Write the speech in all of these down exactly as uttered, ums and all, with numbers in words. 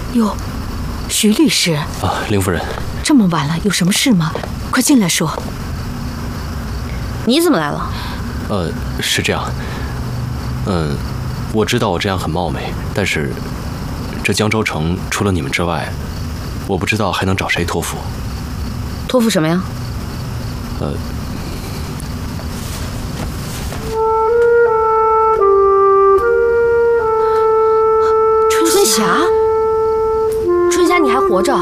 哟，徐律师啊，林夫人， 这么晚了，有什么事吗？快进来说。 你怎么来了？ 呃，是这样。嗯，我知道我这样很冒昧，但是这江州城除了你们之外，我不知道还能找谁托付。 托付什么呀？ 呃。 春霞，春霞，你还活着？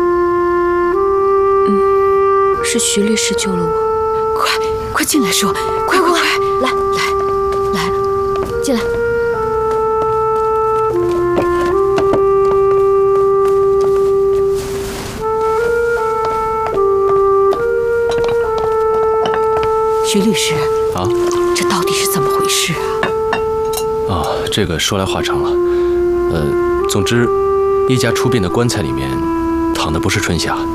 嗯，是徐律师救了我。快，快进来说！快快快，来来来， 进来。 徐律师啊， 这到底是怎么回事啊？ 啊，这个说来话长了。呃，总之，叶家出殡的棺材里面躺的不是春霞，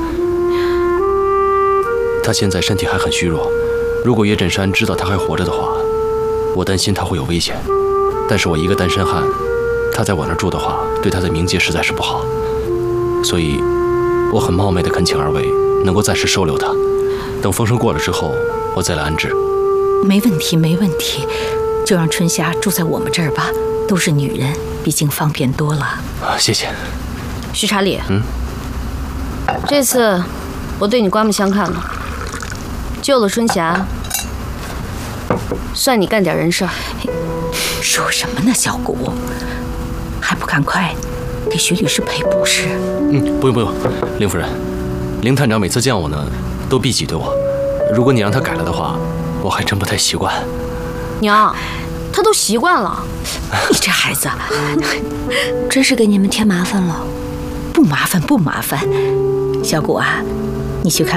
她现在身体还很虚弱。如果叶振山知道她还活着的话，我担心她会有危险。但是我一个单身汉，他在我那儿住的话，对他的名节实在是不好。所以，我很冒昧地恳请二位能够暂时收留她，等风声过了之后，我再来安置。 没问题，没问题，就让春霞住在我们这儿吧。都是女人，毕竟方便多了。 啊，谢谢。 徐查理， 嗯， 这次我对你刮目相看了，救了春霞，算你干点人事儿。 说什么呢，小谷？还不赶快给徐律师赔不是？ 嗯，不用不用，林夫人，林探长每次见我呢，都避挤对我。如果你让他改了的话，我还真不太习惯。 娘，他都习惯了。 你这孩子， 真是给你们添麻烦了。 不麻烦不麻烦。小谷啊，你去看。